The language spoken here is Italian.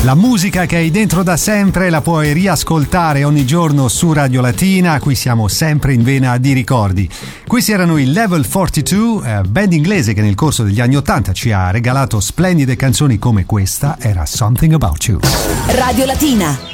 La musica che hai dentro da sempre la puoi riascoltare ogni giorno su Radio Latina, qui siamo sempre in vena di ricordi. Questi erano i Level 42, band inglese che nel corso degli anni 80 ci ha regalato splendide canzoni come questa, era Something About You. Radio Latina.